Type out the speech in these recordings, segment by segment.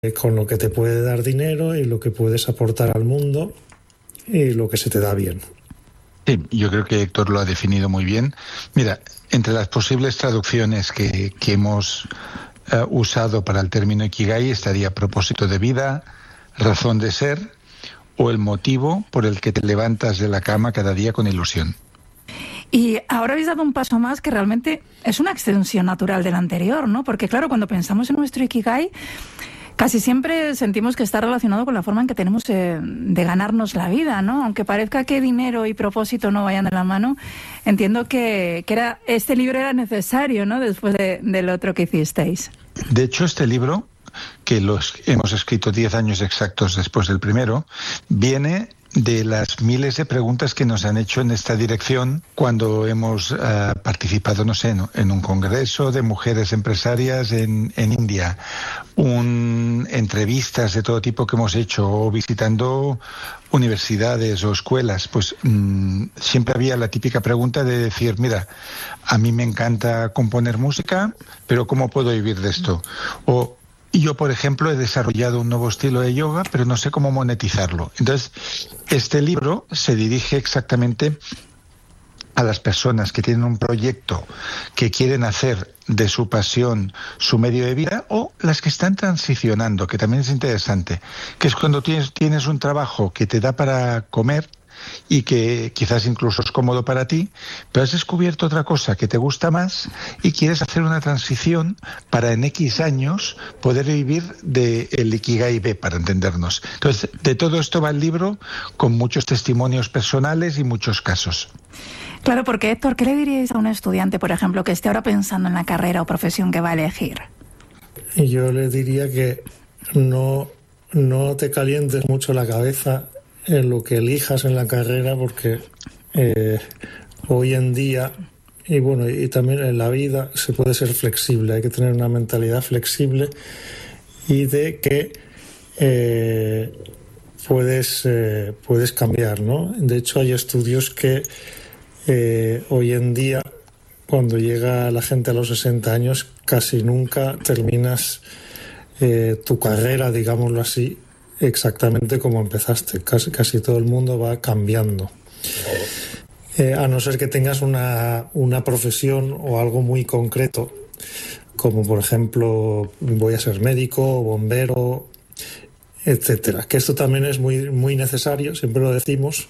con lo que te puede dar dinero y lo que puedes aportar al mundo y lo que se te da bien. Sí, yo creo que Héctor lo ha definido muy bien. Mira, entre las posibles traducciones que hemos usado para el término Ikigai estaría propósito de vida, razón de ser o el motivo por el que te levantas de la cama cada día con ilusión. Y ahora habéis dado un paso más que realmente es una extensión natural del anterior, ¿no? Porque claro, cuando pensamos en nuestro Ikigai, casi siempre sentimos que está relacionado con la forma en que tenemos de ganarnos la vida, ¿no? Aunque parezca que dinero y propósito no vayan de la mano, entiendo que este libro era necesario, ¿no? Después del otro que hicisteis. De hecho, este libro, que hemos escrito 10 años exactos después del primero, viene de las miles de preguntas que nos han hecho en esta dirección cuando hemos participado, no sé, en un congreso de mujeres empresarias en India, entrevistas de todo tipo que hemos hecho o visitando universidades o escuelas. Pues siempre había la típica pregunta de decir, mira, a mí me encanta componer música, pero ¿cómo puedo vivir de esto? O yo, por ejemplo, he desarrollado un nuevo estilo de yoga, pero no sé cómo monetizarlo. Entonces, este libro se dirige exactamente a las personas que tienen un proyecto que quieren hacer de su pasión su medio de vida, o las que están transicionando, que también es interesante, que es cuando tienes un trabajo que te da para comer y que quizás incluso es cómodo para ti, pero has descubierto otra cosa que te gusta más y quieres hacer una transición para en X años poder vivir del Ikigai B, para entendernos. Entonces, de todo esto va el libro, con muchos testimonios personales y muchos casos. Claro, porque Héctor, ¿qué le diríais a un estudiante, por ejemplo, que esté ahora pensando en la carrera o profesión que va a elegir? Yo le diría que no te calientes mucho la cabeza en lo que elijas en la carrera, porque hoy en día y también en la vida se puede ser flexible, hay que tener una mentalidad flexible y de que puedes cambiar, ¿no? De hecho, hay estudios que hoy en día, cuando llega la gente a los 60 años, casi nunca terminas tu carrera, digámoslo así, exactamente como empezaste. Casi todo el mundo va cambiando. A no ser que tengas una profesión o algo muy concreto, como por ejemplo, voy a ser médico, bombero, etcétera. Que esto también es muy, muy necesario, siempre lo decimos,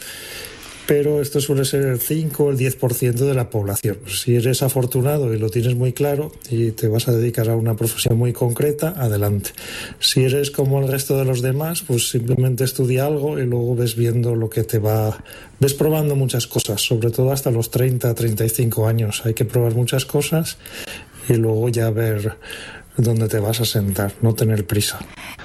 pero esto suele ser el 5 o el 10% de la población. Si eres afortunado y lo tienes muy claro y te vas a dedicar a una profesión muy concreta, adelante. Si eres como el resto de los demás, pues simplemente estudia algo y luego ves viendo lo que te va... Ves probando muchas cosas, sobre todo hasta los 30, 35 años. Hay que probar muchas cosas y luego ya ver dónde te vas a sentar, no tener prisa.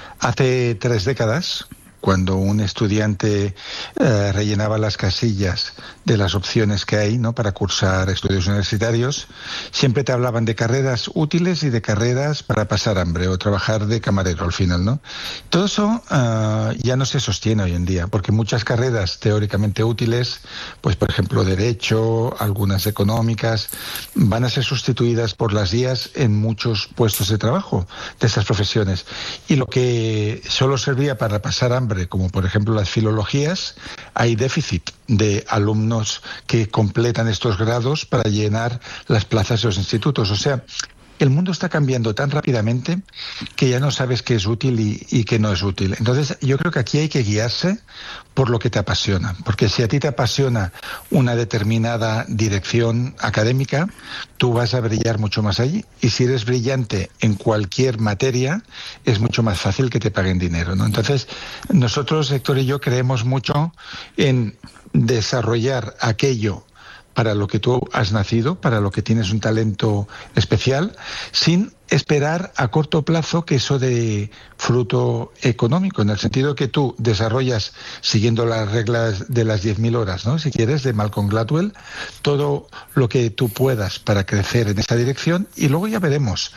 Hace 3 décadas, cuando un estudiante rellenaba las casillas de las opciones que hay, ¿no?, para cursar estudios universitarios, siempre te hablaban de carreras útiles y de carreras para pasar hambre o trabajar de camarero al final, ¿no? Todo eso ya no se sostiene hoy en día, porque muchas carreras teóricamente útiles, pues por ejemplo derecho, algunas económicas, van a ser sustituidas por las IAs en muchos puestos de trabajo de estas profesiones. Y lo que solo servía para pasar hambre, como por ejemplo las filologías, hay déficit de alumnos que completan estos grados para llenar las plazas de los institutos. O sea, el mundo está cambiando tan rápidamente que ya no sabes qué es útil y qué no es útil. Entonces, yo creo que aquí hay que guiarse por lo que te apasiona, porque si a ti te apasiona una determinada dirección académica, tú vas a brillar mucho más allí. Y si eres brillante en cualquier materia, es mucho más fácil que te paguen dinero, ¿no? Entonces, nosotros, Héctor y yo, creemos mucho en desarrollar aquello para lo que tú has nacido, para lo que tienes un talento especial, sin esperar a corto plazo que eso dé fruto económico, en el sentido que tú desarrollas, siguiendo las reglas de las 10.000 horas, ¿no?, si quieres, de Malcolm Gladwell, todo lo que tú puedas para crecer en esa dirección, y luego ya veremos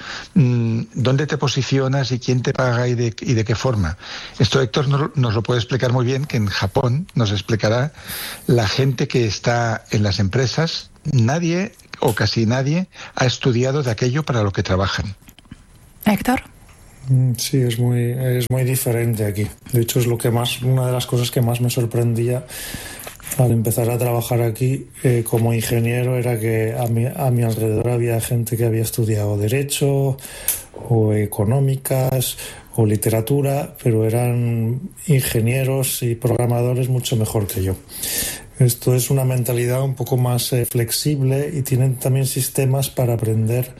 dónde te posicionas y quién te paga y de qué forma. Esto Héctor nos lo puede explicar muy bien, que en Japón nos explicará la gente que está en las empresas. Nadie o casi nadie ha estudiado de aquello para lo que trabajan. Héctor. Sí, es muy diferente aquí. De hecho, es una de las cosas que más me sorprendía al empezar a trabajar aquí como ingeniero, era que a mi alrededor había gente que había estudiado Derecho o Económicas o Literatura, pero eran ingenieros y programadores mucho mejor que yo. Esto es una mentalidad un poco más flexible, y tienen también sistemas para aprender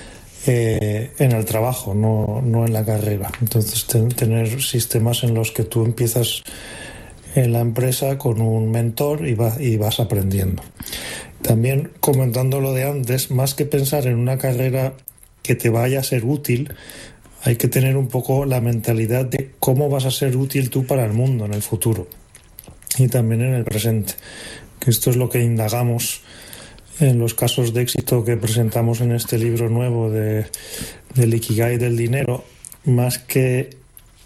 en el trabajo, no en la carrera. Entonces, tener sistemas en los que tú empiezas en la empresa con un mentor y vas aprendiendo. También, comentando lo de antes, más que pensar en una carrera que te vaya a ser útil, hay que tener un poco la mentalidad de cómo vas a ser útil tú para el mundo en el futuro y también en el presente, que esto es lo que indagamos en los casos de éxito que presentamos en este libro nuevo del Ikigai del dinero. Más que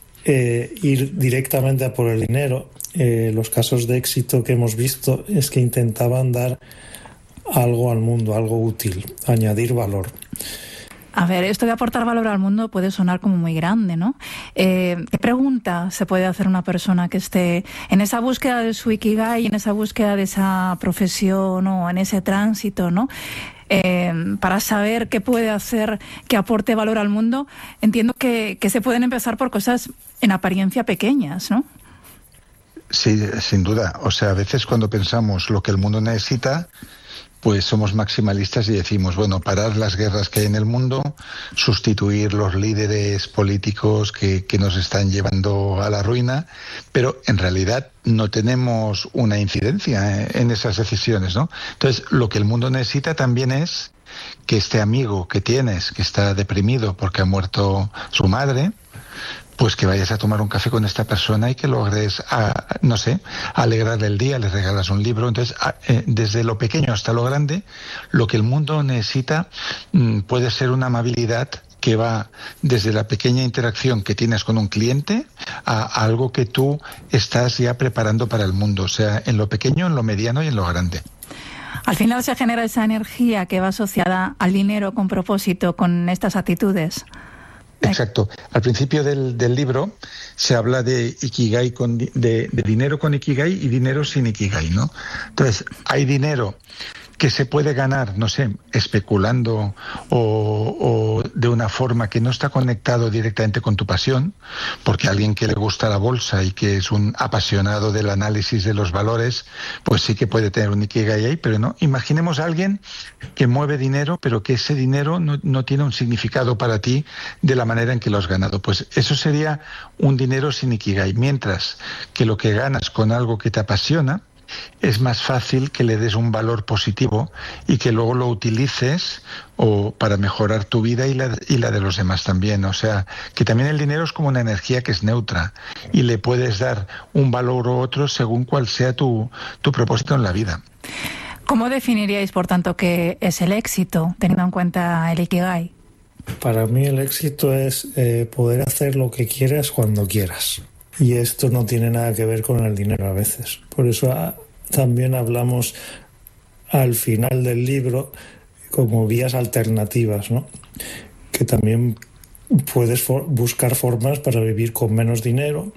ir directamente a por el dinero, los casos de éxito que hemos visto es que intentaban dar algo al mundo, algo útil, añadir valor. A ver, esto de aportar valor al mundo puede sonar como muy grande, ¿no? ¿Qué pregunta se puede hacer una persona que esté en esa búsqueda de su Ikigai, en esa búsqueda de esa profesión o en ese tránsito, ¿no? Para saber qué puede hacer que aporte valor al mundo? Entiendo que se pueden empezar por cosas en apariencia pequeñas, ¿no? Sí, sin duda. O sea, a veces cuando pensamos lo que el mundo necesita, pues somos maximalistas y decimos, bueno, parar las guerras que hay en el mundo, sustituir los líderes políticos que nos están llevando a la ruina, pero en realidad no tenemos una incidencia en esas decisiones, ¿no? Entonces, lo que el mundo necesita también es que este amigo que tienes, que está deprimido porque ha muerto su madre, pues que vayas a tomar un café con esta persona y que logres, alegrarle el día, le regalas un libro. Entonces, desde lo pequeño hasta lo grande, lo que el mundo necesita puede ser una amabilidad que va desde la pequeña interacción que tienes con un cliente a algo que tú estás ya preparando para el mundo. O sea, en lo pequeño, en lo mediano y en lo grande. Al final se genera esa energía que va asociada al dinero con propósito, con estas actitudes. Exacto. Al principio del libro se habla de Ikigai, de dinero con Ikigai y dinero sin Ikigai, ¿no? Entonces, hay dinero que se puede ganar, no sé, especulando o de una forma que no está conectado directamente con tu pasión, porque alguien que le gusta la bolsa y que es un apasionado del análisis de los valores, pues sí que puede tener un Ikigai ahí, pero no. Imaginemos a alguien que mueve dinero, pero que ese dinero no tiene un significado para ti de la manera en que lo has ganado. Pues eso sería un dinero sin Ikigai, mientras que lo que ganas con algo que te apasiona, es más fácil que le des un valor positivo y que luego lo utilices o para mejorar tu vida y la de los demás también. O sea, que también el dinero es como una energía que es neutra y le puedes dar un valor u otro según cuál sea tu propósito en la vida. ¿Cómo definiríais, por tanto, qué es el éxito, teniendo en cuenta el Ikigai? Para mí el éxito es poder hacer lo que quieras cuando quieras. Y esto no tiene nada que ver con el dinero a veces. Por eso también hablamos al final del libro como vías alternativas, ¿no? Que también puedes buscar formas para vivir con menos dinero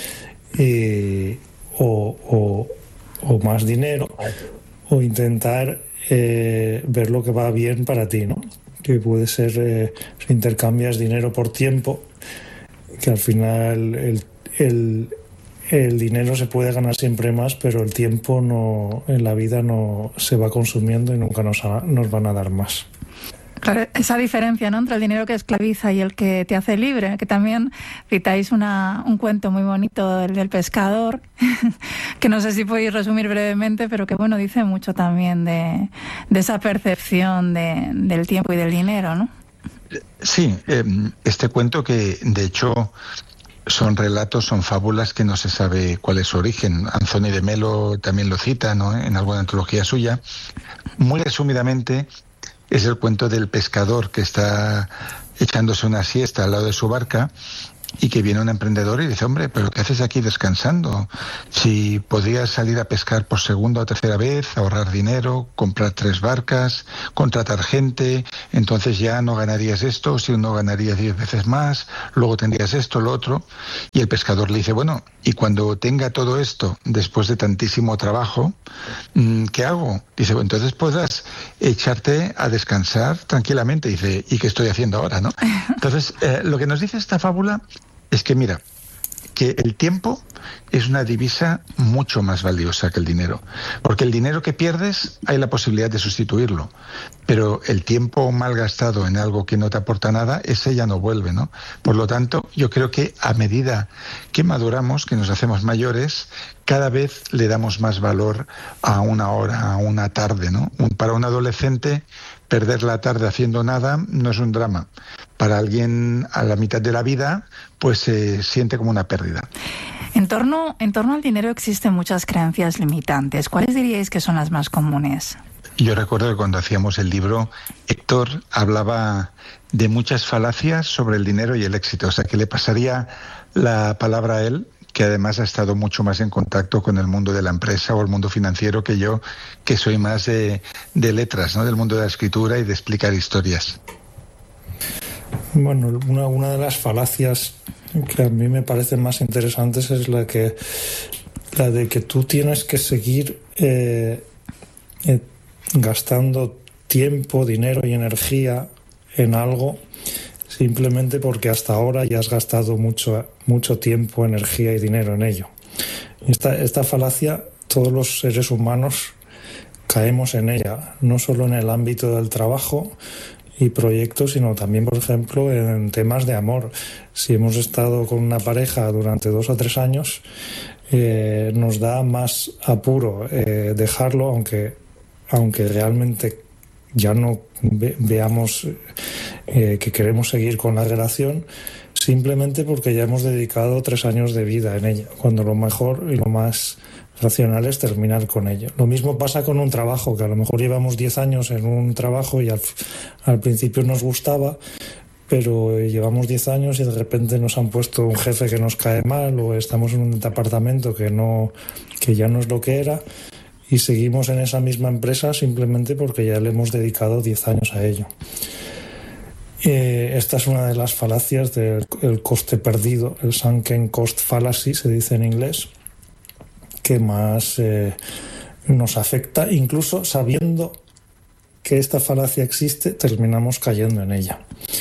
o más dinero, o intentar ver lo que va bien para ti, ¿no? Que puede ser si intercambias dinero por tiempo, que al final el dinero se puede ganar siempre más, pero el tiempo no, en la vida no se va consumiendo y nunca nos van a dar más. Claro, esa diferencia, ¿no?, entre el dinero que esclaviza y el que te hace libre, que también citáis un cuento muy bonito, el del pescador, que no sé si podéis resumir brevemente, pero que bueno, dice mucho también de esa percepción del tiempo y del dinero, ¿no? Sí, este cuento que de hecho son relatos, son fábulas que no se sabe cuál es su origen. Anthony de Melo también lo cita, ¿no?, en alguna antología suya. Muy resumidamente, es el cuento del pescador que está echándose una siesta al lado de su barca y que viene un emprendedor y dice, hombre, ¿pero qué haces aquí descansando? Si podrías salir a pescar por segunda o tercera vez, ahorrar dinero, comprar 3 barcas, contratar gente, entonces ya no ganarías esto, si no ganarías 10 veces más, luego tendrías esto, lo otro. Y el pescador le dice, bueno, y cuando tenga todo esto, después de tantísimo trabajo, ¿qué hago? Dice, bueno, entonces podrás echarte a descansar tranquilamente. Dice, ¿y qué estoy haciendo ahora, no? Entonces, lo que nos dice esta fábula es que, mira, que el tiempo es una divisa mucho más valiosa que el dinero, porque el dinero que pierdes hay la posibilidad de sustituirlo, pero el tiempo malgastado en algo que no te aporta nada, ese ya no vuelve, ¿no? Por lo tanto, yo creo que a medida que maduramos, que nos hacemos mayores, cada vez le damos más valor a una hora, a una tarde, ¿no? Para un adolescente, perder la tarde haciendo nada no es un drama. Para alguien a la mitad de la vida, pues se siente como una pérdida. En torno al dinero existen muchas creencias limitantes. ¿Cuáles diríais que son las más comunes? Yo recuerdo que cuando hacíamos el libro, Héctor hablaba de muchas falacias sobre el dinero y el éxito. O sea, que le pasaría la palabra a él, que además ha estado mucho más en contacto con el mundo de la empresa o el mundo financiero que yo, que soy más de letras, ¿no? Del mundo de la escritura y de explicar historias. Bueno, una de las falacias que a mí me parecen más interesantes es la de que tú tienes que seguir gastando tiempo, dinero y energía en algo simplemente porque hasta ahora ya has gastado mucho tiempo, energía y dinero en ello. Esta falacia, todos los seres humanos caemos en ella, no solo en el ámbito del trabajo y proyectos, sino también, por ejemplo, en temas de amor. Si hemos estado con una pareja durante 2 o 3 años, nos da más apuro dejarlo, aunque realmente ya no veamos que queremos seguir con la relación, simplemente porque ya hemos dedicado 3 años de vida en ella, cuando lo mejor y lo más racional es terminar con ello. Lo mismo pasa con un trabajo, que a lo mejor llevamos 10 años en un trabajo y al principio nos gustaba, pero llevamos 10 años y de repente nos han puesto un jefe que nos cae mal, o estamos en un departamento que ya no es lo que era, y seguimos en esa misma empresa simplemente porque ya le hemos dedicado 10 años a ello. Esta es una de las falacias del coste perdido, el sunken cost fallacy, se dice en inglés, que más nos afecta. Incluso sabiendo que esta falacia existe, terminamos cayendo en ella.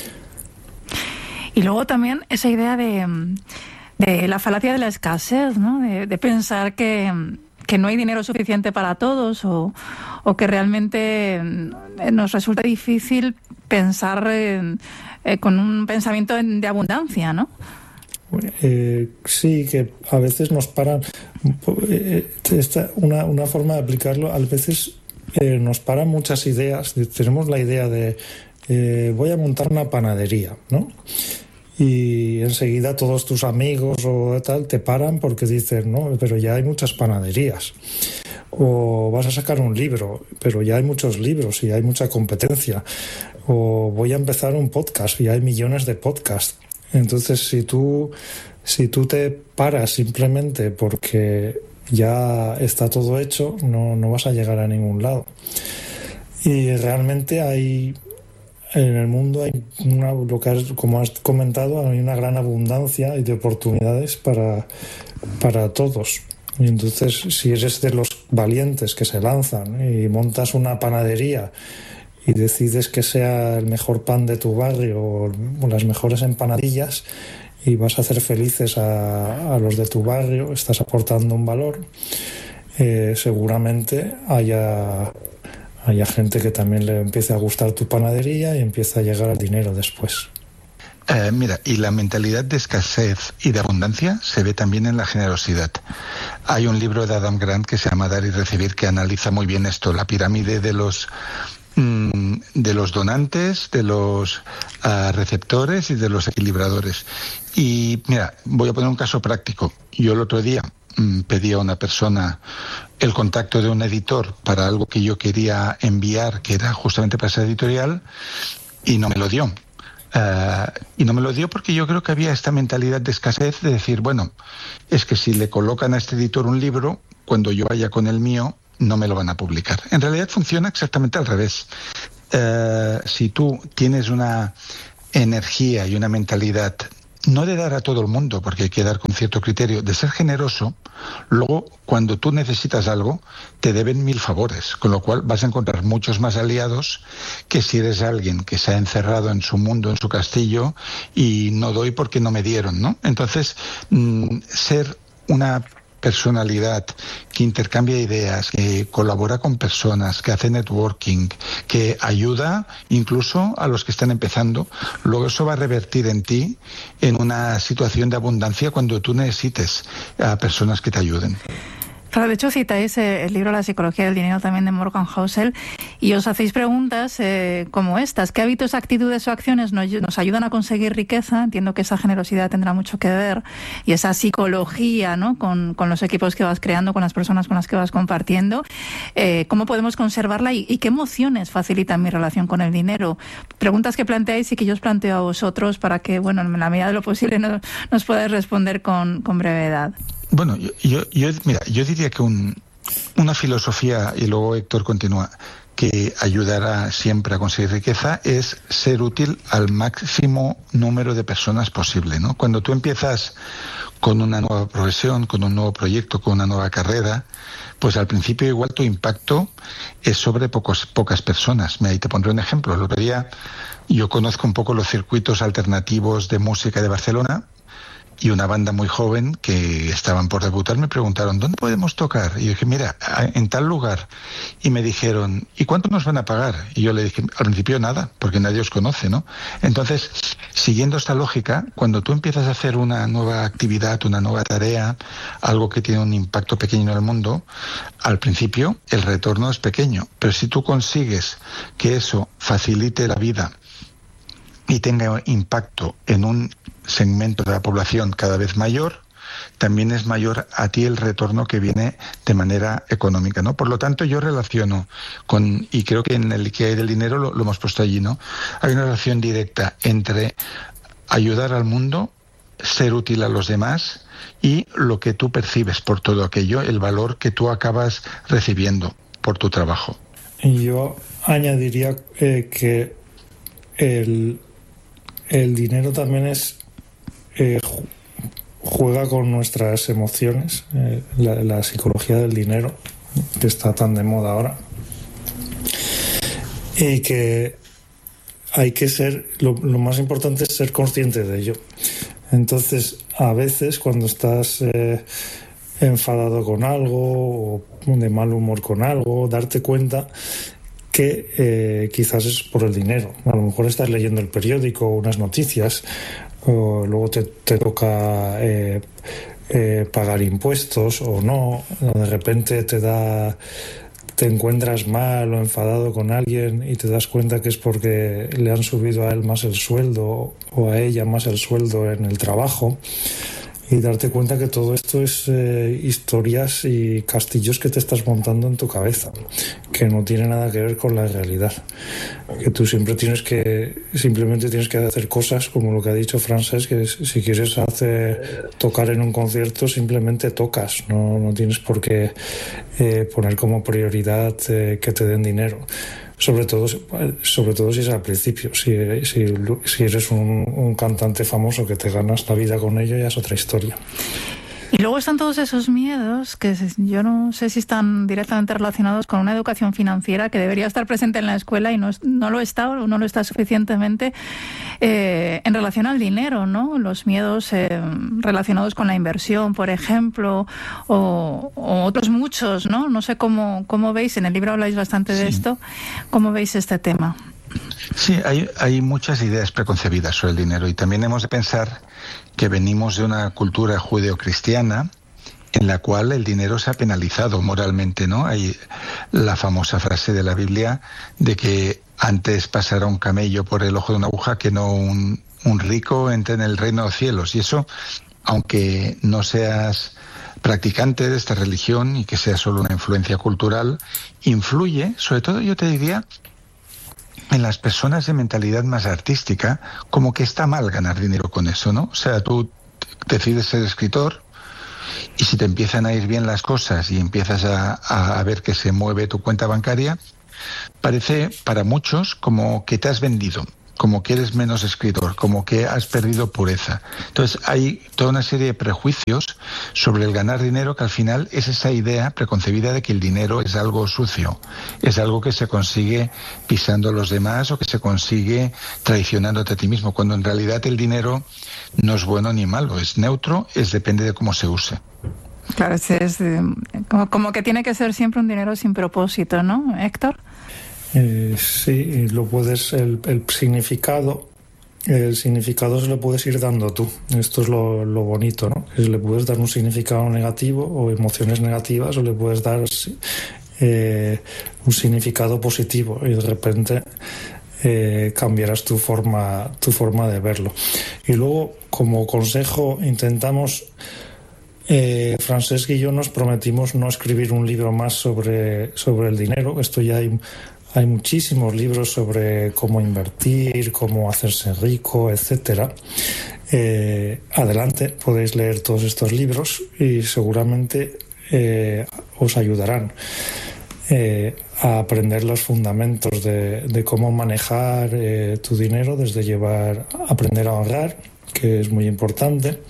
Y luego también esa idea de la falacia de la escasez, ¿no? De pensar que no hay dinero suficiente para todos, o que realmente nos resulta difícil pensar con un pensamiento de abundancia, ¿no? Sí, que a veces nos paran. Una forma de aplicarlo, a veces nos paran muchas ideas. Tenemos la idea de voy a montar una panadería, ¿no? Y enseguida todos tus amigos o tal te paran porque dicen, no, pero ya hay muchas panaderías. O vas a sacar un libro, pero ya hay muchos libros y hay mucha competencia. O voy a empezar un podcast y hay millones de podcasts. Entonces, si tú te paras simplemente porque ya está todo hecho, no vas a llegar a ningún lado. Y realmente en el mundo hay como has comentado, hay una gran abundancia y de oportunidades para todos. Y entonces, si eres de los valientes que se lanzan y montas una panadería y decides que sea el mejor pan de tu barrio o las mejores empanadillas y vas a hacer felices a los de tu barrio, estás aportando un valor, seguramente haya gente que también le empiece a gustar tu panadería y empieza a llegar al dinero después. Mira, y la mentalidad de escasez y de abundancia se ve también en la generosidad. Hay un libro de Adam Grant que se llama Dar y Recibir, que analiza muy bien esto, la pirámide de los donantes, de los receptores y de los equilibradores. Y mira, voy a poner un caso práctico. Yo el otro día pedí a una persona el contacto de un editor para algo que yo quería enviar, que era justamente para esa editorial, y no me lo dio. Y no me lo dio porque yo creo que había esta mentalidad de escasez de decir, bueno, es que si le colocan a este editor un libro, cuando yo vaya con el mío, no me lo van a publicar. En realidad funciona exactamente al revés. Si tú tienes una energía y una mentalidad no de dar a todo el mundo, porque hay que dar con cierto criterio, de ser generoso, luego cuando tú necesitas algo te deben 1000 favores, con lo cual vas a encontrar muchos más aliados que si eres alguien que se ha encerrado en su mundo, en su castillo, y no doy porque no me dieron, ¿no? Entonces, ser una personalidad que intercambia ideas, que colabora con personas, que hace networking, que ayuda incluso a los que están empezando, luego eso va a revertir en ti en una situación de abundancia cuando tú necesites a personas que te ayuden. Claro, de hecho citáis el libro La psicología del dinero también de Morgan Housel y os hacéis preguntas como estas. ¿Qué hábitos, actitudes o acciones nos ayudan a conseguir riqueza? Entiendo que esa generosidad tendrá mucho que ver y esa psicología, ¿no? con los equipos que vas creando, con las personas con las que vas compartiendo. ¿Cómo podemos conservarla y qué emociones facilitan mi relación con el dinero? Preguntas que planteáis y que yo os planteo a vosotros para que, bueno, en la medida de lo posible nos podáis responder con brevedad. Bueno, yo diría que una filosofía, y luego Héctor continúa, que ayudará siempre a conseguir riqueza es ser útil al máximo número de personas posible, ¿no? Cuando tú empiezas con una nueva profesión, con un nuevo proyecto, con una nueva carrera, pues al principio igual tu impacto es sobre pocas personas. Mira, y te pondré un ejemplo. El otro día yo conozco un poco los circuitos alternativos de música de Barcelona, y una banda muy joven que estaban por debutar me preguntaron, ¿dónde podemos tocar? Y yo dije, mira, en tal lugar. Y me dijeron, ¿y cuánto nos van a pagar? Y yo le dije, al principio nada, porque nadie os conoce, ¿no? Entonces, siguiendo esta lógica, cuando tú empiezas a hacer una nueva actividad, una nueva tarea, algo que tiene un impacto pequeño en el mundo, al principio el retorno es pequeño. Pero si tú consigues que eso facilite la vida y tenga impacto en un segmento de la población cada vez mayor, también es mayor a ti el retorno que viene de manera económica, ¿no? Por lo tanto, yo relaciono con, y creo que en el Ikigai del dinero lo hemos puesto allí, ¿no? Hay una relación directa entre ayudar al mundo, ser útil a los demás y lo que tú percibes por todo aquello, el valor que tú acabas recibiendo por tu trabajo. Y yo añadiría que el dinero también es juega con nuestras emociones, la psicología del dinero que está tan de moda ahora, y que hay que ser, lo más importante es ser consciente de ello. Entonces, a veces cuando estás enfadado con algo o de mal humor con algo, darte cuenta que quizás es por el dinero. A lo mejor estás leyendo el periódico, unas noticias, o luego te toca pagar impuestos o no, de repente te encuentras mal o enfadado con alguien y te das cuenta que es porque le han subido a él más el sueldo o a ella más el sueldo en el trabajo, y darte cuenta que todo esto es historias y castillos que te estás montando en tu cabeza, que no tiene nada que ver con la realidad, que tú simplemente tienes que hacer cosas como lo que ha dicho Francesc, que si quieres tocar en un concierto simplemente tocas, no tienes por qué poner como prioridad que te den dinero. Sobre todo si es al principio. Si eres un cantante famoso que te ganas la vida con ello, ya es otra historia. Y luego están todos esos miedos que yo no sé si están directamente relacionados con una educación financiera que debería estar presente en la escuela y no lo está o no lo está suficientemente en relación al dinero, ¿no? Los miedos relacionados con la inversión, por ejemplo, o otros muchos, ¿no? No sé cómo veis, en el libro habláis bastante de esto, ¿cómo veis este tema? Sí, hay muchas ideas preconcebidas sobre el dinero y también hemos de pensar que venimos de una cultura judeocristiana en la cual el dinero se ha penalizado moralmente, ¿no? Hay la famosa frase de la Biblia de que antes pasará un camello por el ojo de una aguja que no un rico entre en el reino de los cielos. Y eso, aunque no seas practicante de esta religión y que sea solo una influencia cultural, influye, sobre todo yo te diría, en las personas de mentalidad más artística, como que está mal ganar dinero con eso, ¿no? O sea, tú decides ser escritor y si te empiezan a ir bien las cosas y empiezas a ver que se mueve tu cuenta bancaria, parece para muchos como que te has vendido, como que eres menos escritor, como que has perdido pureza. Entonces hay toda una serie de prejuicios sobre el ganar dinero que al final es esa idea preconcebida de que el dinero es algo sucio, es algo que se consigue pisando a los demás o que se consigue traicionándote a ti mismo, cuando en realidad el dinero no es bueno ni malo, es neutro, depende de cómo se use. Claro, es como que tiene que ser siempre un dinero sin propósito, ¿no, Héctor? Sí, lo puedes, el significado se lo puedes ir dando tú. Esto es lo bonito, ¿no? Le puedes dar un significado negativo o emociones negativas, o le puedes dar un significado positivo y de repente cambiarás tu forma de verlo. Y luego, como consejo, intentamos, Francesc y yo nos prometimos no escribir un libro más sobre el dinero. Esto ya hay muchísimos libros sobre cómo invertir, cómo hacerse rico, etcétera. Adelante, podéis leer todos estos libros y seguramente os ayudarán a aprender los fundamentos de cómo manejar tu dinero, desde aprender a ahorrar, que es muy importante.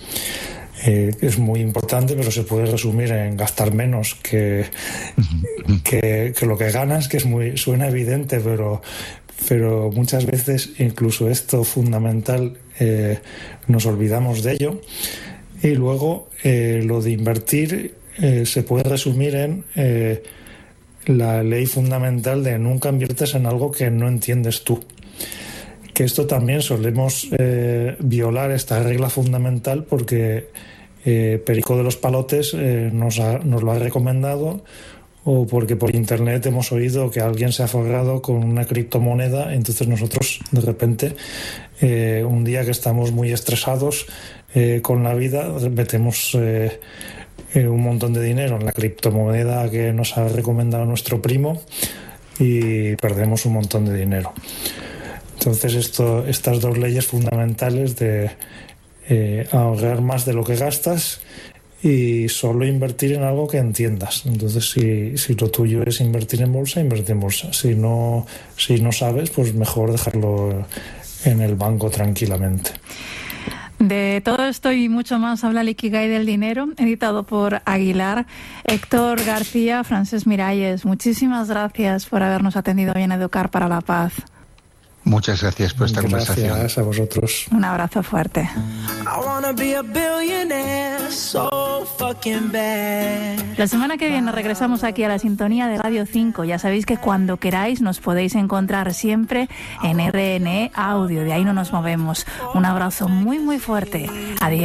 Pero se puede resumir en gastar menos que lo que ganas, que suena evidente, pero muchas veces incluso esto fundamental nos olvidamos de ello. Y luego lo de invertir se puede resumir en la ley fundamental de nunca inviertes en algo que no entiendes tú. Que esto también solemos violar esta regla fundamental porque Perico de los Palotes nos lo ha recomendado, o porque por internet hemos oído que alguien se ha forrado con una criptomoneda. Entonces nosotros de repente un día que estamos muy estresados con la vida, metemos un montón de dinero en la criptomoneda que nos ha recomendado nuestro primo y perdemos un montón de dinero. Entonces estas dos leyes fundamentales de ahorrar más de lo que gastas y solo invertir en algo que entiendas. Entonces si lo tuyo es invertir en bolsa, invierte en bolsa. Si no sabes, pues mejor dejarlo en el banco tranquilamente. De todo esto y mucho más habla el Ikigai del dinero, editado por Aguilar. Héctor García, Francesc Miralles, muchísimas gracias por habernos atendido hoy en Educar para la Paz. Muchas gracias por esta conversación. Gracias a vosotros. Un abrazo fuerte. La semana que viene regresamos aquí a la sintonía de Radio 5. Ya sabéis que cuando queráis nos podéis encontrar siempre en RNE Audio. De ahí no nos movemos. Un abrazo muy, muy fuerte. Adiós.